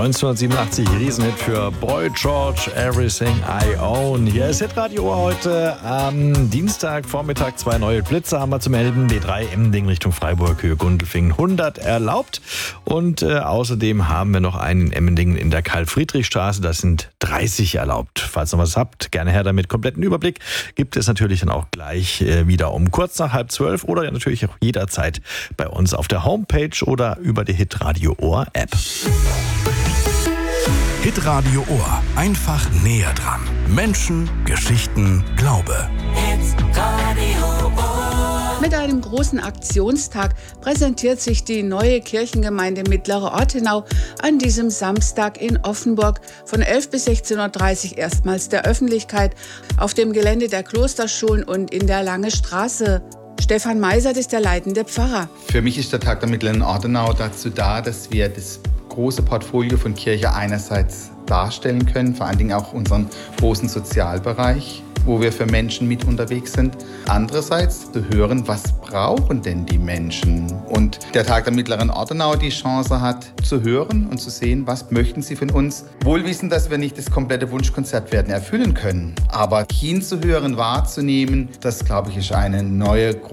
1987, Riesenhit für Boy George, Everything I Own. Hier ist Hitradio heute am Dienstagvormittag. 2 neue Blitze haben wir zu melden. B3 Emmending Richtung Freiburg, Höhe Gundelfingen 100 erlaubt. Und außerdem haben wir noch einen in Emmendingen in der Karl-Friedrich-Straße. Das sind 30 erlaubt. Falls ihr noch was habt, gerne her damit. Kompletten Überblick gibt es natürlich dann auch gleich wieder um kurz nach 11:30 oder natürlich auch jederzeit bei uns auf der Homepage oder über die Hitradio Ohr App. Hitradio Ohr. Einfach näher dran. Menschen, Geschichten, Glaube. Hitradio Ohr. Mit einem großen Aktionstag präsentiert sich die neue Kirchengemeinde Mittlere Ortenau an diesem Samstag in Offenburg von 11 bis 16.30 Uhr erstmals der Öffentlichkeit auf dem Gelände der Klosterschulen und in der Lange Straße. Stefan Meisert ist der leitende Pfarrer. Für mich ist der Tag der Mittleren Ortenau dazu da, dass wir das große Portfolio von Kirche einerseits darstellen können, vor allen Dingen auch unseren großen Sozialbereich, wo wir für Menschen mit unterwegs sind. Andererseits zu hören, was brauchen denn die Menschen? Und der Tag der Mittleren Ortenau die Chance hat, zu hören und zu sehen, was möchten sie von uns. Wohl wissen, dass wir nicht das komplette Wunschkonzert werden erfüllen können. Aber hinzuhören, wahrzunehmen, das, glaube ich, ist eine neue